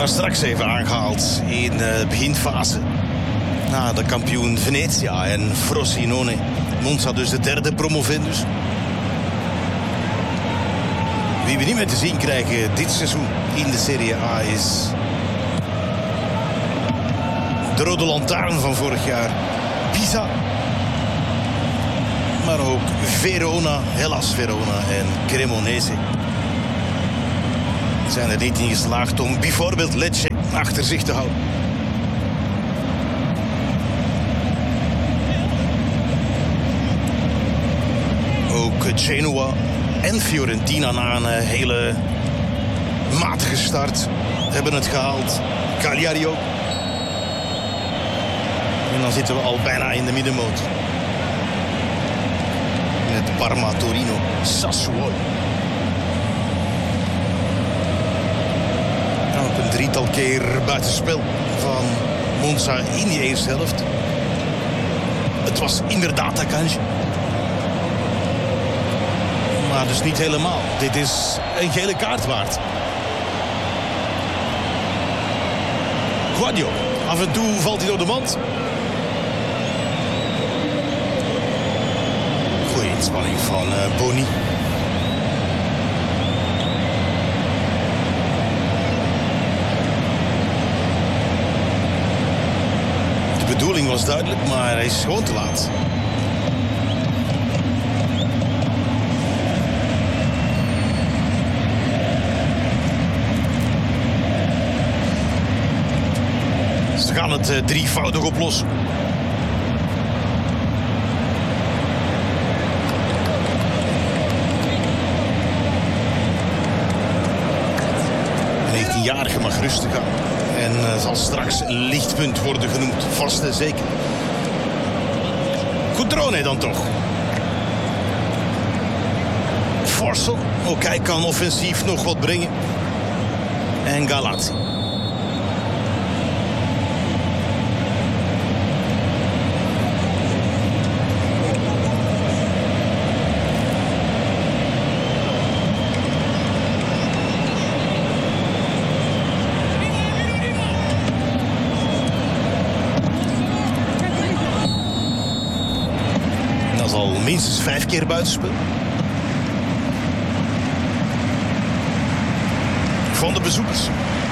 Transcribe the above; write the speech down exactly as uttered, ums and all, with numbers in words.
Daar straks even aangehaald in de beginfase. Na de kampioen Venezia en Frosinone. Monza dus de derde promovendus. Wie we niet meer te zien krijgen dit seizoen in de Serie A is de rode lantaarn van vorig jaar, Pisa. Maar ook Verona, Hellas Verona en Cremonese zijn er niet in geslaagd om bijvoorbeeld Lecce achter zich te houden. Ook Genoa en Fiorentina na een hele matige start hebben het gehaald. Cagliari ook. En dan zitten we al bijna in de middenmoot. Met Parma, Torino, Sassuolo. Ook een drietal keer buitenspel van Monza in die eerste helft. Het was inderdaad een kansje. Maar dus niet helemaal. Dit is een gele kaart waard. Guadio. Af en toe valt hij door de mand. Goeie inspanning van uh, Boni. De bedoeling was duidelijk, maar hij is gewoon te laat. Ze gaan het uh, drievoudig oplossen. De negentienjarige mag rustig gaan. En uh, zal straks een lichtpunt worden genoemd. Vast en zeker. Cutrone dan toch. Forso. Ook hij kan offensief nog wat brengen. En Galazzi. Al minstens vijf keer buitenspel. Van de bezoekers.